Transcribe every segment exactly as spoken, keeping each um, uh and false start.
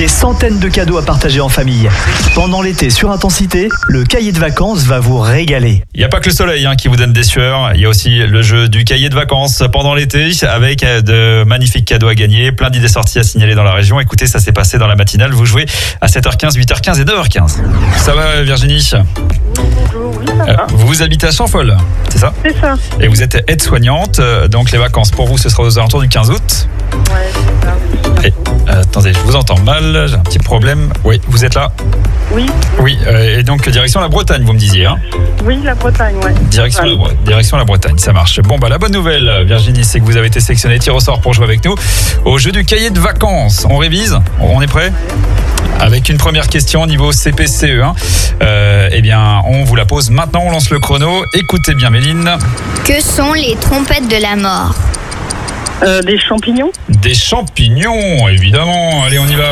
Des centaines de cadeaux à partager en famille. Pendant l'été sur Intensité, le cahier de vacances va vous régaler. Il n'y a pas que le soleil hein, qui vous donne des sueurs, il y a aussi le jeu du cahier de vacances pendant l'été avec de magnifiques cadeaux à gagner, plein d'idées sorties à signaler dans la région. Écoutez, ça s'est passé dans la matinale, vous jouez à sept heures quinze, huit heures quinze et neuf heures quinze. Ça va Virginie? Bonjour, oui, ça va. Vous habitez à Champfol, c'est ça? C'est ça. Et vous êtes aide-soignante, donc les vacances pour vous ce sera aux alentours du quinze août. Ouais, c'est ça, oui. Et, euh, attendez, je vous entends mal, j'ai un petit problème. Oui, vous êtes là? Oui, Oui, euh, et donc direction la Bretagne, vous me disiez. Hein oui, la Bretagne, ouais. direction, Ouais. la, direction la Bretagne, ça marche. Bon, bah la bonne nouvelle, Virginie, c'est que vous avez été sélectionnée tir au sort pour jouer avec nous au jeu du cahier de vacances. On révise? On est prêt? Avec une première question niveau C P C E un. Euh, eh bien, on vous la pose maintenant, on lance le chrono. Écoutez bien, Méline. Que sont les trompettes de la mort? Euh, des champignons. Des champignons, évidemment. Allez, on y va.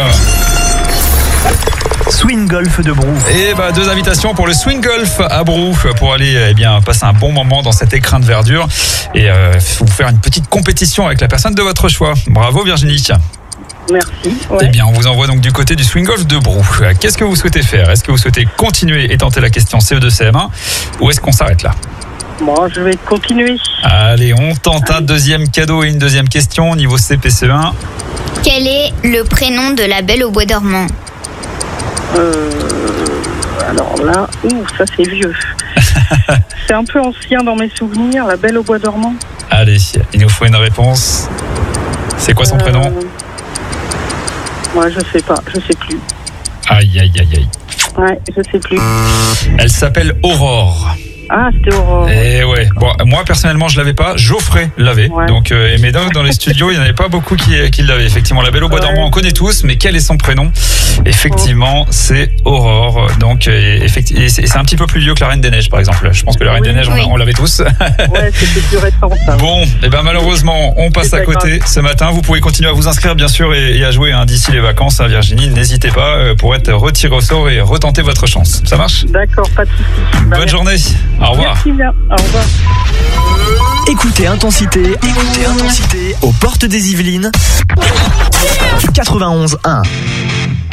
Swing Golf de Brou. Et bah deux invitations pour le Swing Golf à Brou pour aller eh bien passer un bon moment dans cet écrin de verdure et euh, vous faire une petite compétition avec la personne de votre choix. Bravo Virginie. Merci. Ouais. Eh bien, on vous envoie donc du côté du Swing Golf de Brou. Qu'est-ce que vous souhaitez faire? Est-ce que vous souhaitez continuer et tenter la question C E deux C M un ou est-ce qu'on s'arrête là? Bon, je vais continuer. Allez, on tente un deuxième cadeau et une deuxième question niveau C P C E un. Quel est le prénom de la Belle au bois dormant? Euh, alors là, ouh, ça c'est vieux. C'est un peu ancien dans mes souvenirs, la Belle au bois dormant. Allez, il nous faut une réponse. C'est quoi son Euh, prénom? Ouais, je sais pas, je sais plus. Aïe, aïe, aïe, aïe. Ouais, je sais plus. Elle s'appelle Aurore. Ah, c'était Aurore. Et ouais, bon, moi personnellement je l'avais pas, Geoffrey l'avait. Ouais. Donc, euh, mais dans, dans les studios il n'y en avait pas beaucoup qui, qui l'avaient. Effectivement, la Belle au bois Ouais. dormant on connaît tous, mais quel est son prénom? Effectivement, c'est Aurore. Donc, euh, effecti- et c'est c'est un petit peu plus vieux que la Reine des Neiges par exemple. Je pense que la Reine Oui, des Neiges on, oui. on l'avait tous. Ouais, c'était plus récent ça. Bon, et ben malheureusement on passe C'est à pas côté grave. ce matin. Vous pouvez continuer à vous inscrire bien sûr et, et à jouer hein, d'ici les vacances. Hein, Virginie, n'hésitez pas euh, pour être retiré au sort et retenter votre chance. Ça marche? D'accord, pas de soucis. Bah, Bonne journée. Au revoir. Merci bien. Au revoir. Écoutez Intensité, écoutez Intensité aux portes des Yvelines. quatre-vingt-onze un.